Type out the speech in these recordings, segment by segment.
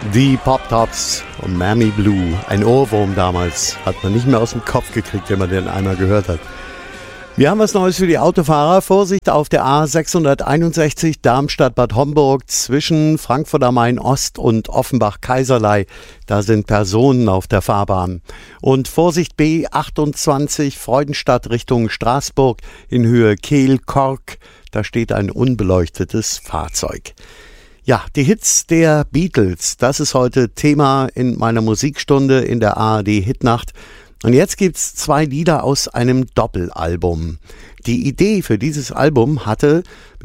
Die Pop Tops und Mammy Blue. Ein Ohrwurm damals. Hat man nicht mehr aus dem Kopf gekriegt, wenn man den einmal gehört hat. Wir haben was Neues für die Autofahrer. Vorsicht auf der A661 Darmstadt-Bad Homburg zwischen Frankfurt am Main Ost und Offenbach-Kaiserlei. Da sind Personen auf der Fahrbahn. Und Vorsicht B28 Freudenstadt Richtung Straßburg in Höhe Kehl-Kork. Da steht ein unbeleuchtetes Fahrzeug. Ja, die Hits der Beatles, das ist heute Thema in meiner Musikstunde in der ARD Hitnacht. Und jetzt gibt's 2 Lieder aus einem Doppelalbum. Die Idee für dieses Album hatte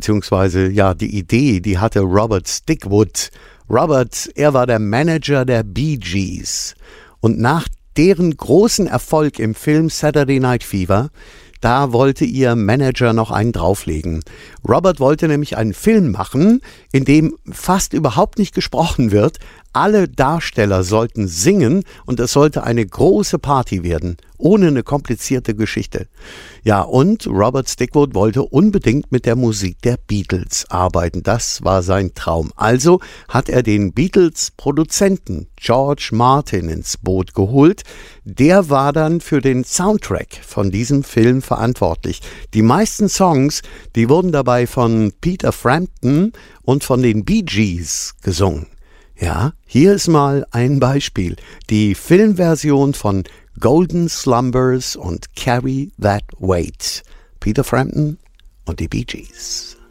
Robert Stickwood. Robert, er war der Manager der Bee Gees. Und nach deren großen Erfolg im Film Saturday Night Fever, da wollte ihr Manager noch einen drauflegen. Robert wollte nämlich einen Film machen, in dem fast überhaupt nicht gesprochen wird. Alle Darsteller sollten singen und es sollte eine große Party werden, ohne eine komplizierte Geschichte. Ja, und Robert Stickwood wollte unbedingt mit der Musik der Beatles arbeiten. Das war sein Traum. Also hat er den Beatles-Produzenten George Martin ins Boot geholt. Der war dann für den Soundtrack von diesem Film verantwortlich. Die meisten Songs, die wurden dabei von Peter Frampton und von den Bee Gees gesungen. Ja, hier ist mal ein Beispiel. Die Filmversion von Golden Slumbers und Carry That Weight. Peter Frampton und die Bee Gees.